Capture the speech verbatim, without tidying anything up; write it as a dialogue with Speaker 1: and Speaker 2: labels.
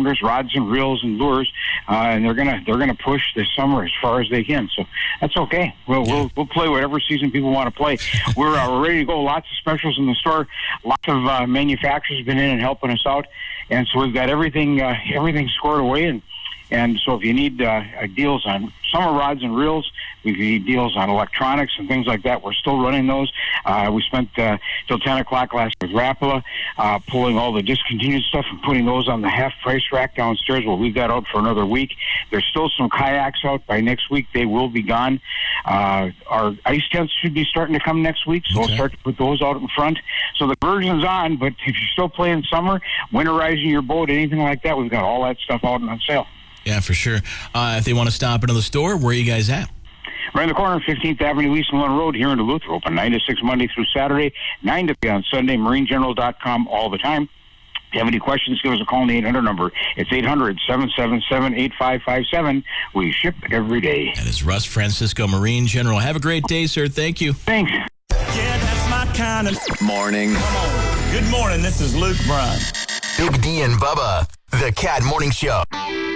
Speaker 1: anglers, rods and reels and lures, uh, and they're gonna they're gonna push this summer as far as they can. So that's okay. We'll
Speaker 2: Yeah.
Speaker 1: we'll, we'll play whatever season people want to play. We're uh, we're ready to go. Lots of specials in the store. Lots of uh, manufacturers have been in and helping us out, and so we've got everything uh, everything squared away. And and so if you need uh, deals on summer rods and reels, we need deals on electronics and things like that. We're still running those. Uh, we spent uh, till ten o'clock last night with Rapala, uh, pulling all the discontinued stuff and putting those on the half-price rack downstairs. We'll leave that out for another week. There's still some kayaks out. By next week, they will be gone. Uh, our ice tents should be starting to come next week, so
Speaker 2: Okay.
Speaker 1: we'll start to put those out in front. So the conversion's on, but if you're still playing summer, winterizing your boat, anything like that, we've got all that stuff out and on sale.
Speaker 2: Yeah, for sure. Uh, if they want to stop into the store, where are you guys at?
Speaker 1: Right in the corner, fifteenth Avenue, East Millen Road here in Duluth. We're open nine to six Monday through Saturday, nine to three on Sunday, marine general dot com all the time. If you have any questions, give us a call on the eight hundred number. It's eight hundred, seven seven seven, eight five five seven. We ship every day.
Speaker 2: That is Russ Francisco, Marine General. Have a great day, sir. Thank you.
Speaker 1: Thanks.
Speaker 3: Yeah, that's my kind of
Speaker 4: Morning.
Speaker 3: Come on. Good morning. This is Luke Bryan.
Speaker 4: Big D and Bubba. The Cat Morning Show.